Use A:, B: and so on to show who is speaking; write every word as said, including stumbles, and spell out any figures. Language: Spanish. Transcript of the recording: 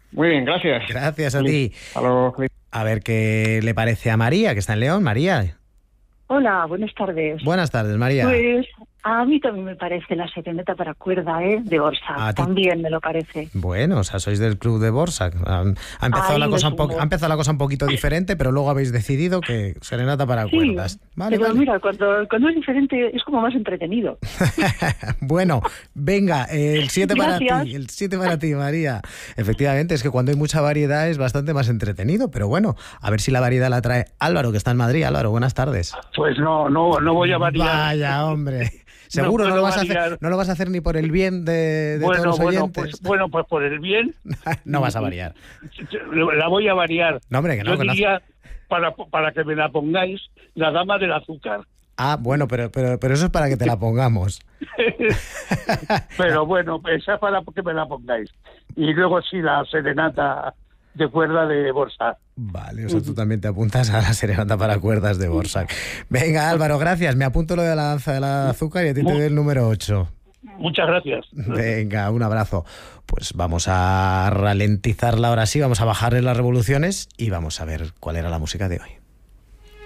A: Muy bien, gracias.
B: Gracias a ti.
A: Hasta luego.
B: A ver qué le parece a María, que está en León. María.
C: Hola, buenas tardes.
B: Buenas tardes, María.
C: Pues a mí también me parece la serenata para cuerda, ¿eh? De Borsa. También me lo parece.
B: Bueno, o sea, sois del club de Borsa. Ha, ha empezado
C: Ahí
B: la cosa un
C: sumo.
B: po- ha empezado la cosa un poquito diferente, pero luego habéis decidido que serenata para
C: Sí,
B: cuerdas. Vale,
C: pero
B: vale.
C: mira, cuando, cuando es diferente es como más entretenido.
B: Bueno, venga, el siete para
C: Gracias.
B: ti, el siete para ti, María. Efectivamente, es que cuando hay mucha variedad es bastante más entretenido, pero bueno, a ver si la variedad la trae Álvaro, que está en Madrid. Álvaro, buenas tardes.
A: Pues no, no, no voy a variar.
B: Vaya, hombre. Seguro no,
A: No
B: lo
A: puedo
B: vas a hacer,
A: variar.
B: no lo vas a hacer ni por el bien de, de
A: Bueno,
B: todos los
A: bueno,
B: oyentes.
A: pues, bueno, pues por el bien.
B: No vas a variar.
A: La voy a variar.
B: No, hombre, que no,
A: Yo
B: que no.
A: diría, para, para que me la pongáis, la dama del azúcar.
B: Ah, bueno, pero, pero, pero eso es para que te la pongamos.
A: Pero bueno, esa es para que me la pongáis. Y luego sí, la serenata de cuerda de Borsa.
B: Vale, o sea, tú también te apuntas a la serenata para cuerdas de Borsa. Venga, Álvaro, gracias. Me apunto lo de la danza del azúcar y a ti te doy el número ocho.
A: Muchas gracias.
B: Venga, un abrazo. Pues vamos a ralentizarla ahora sí, vamos a bajarle las revoluciones y vamos a ver cuál era la música de hoy.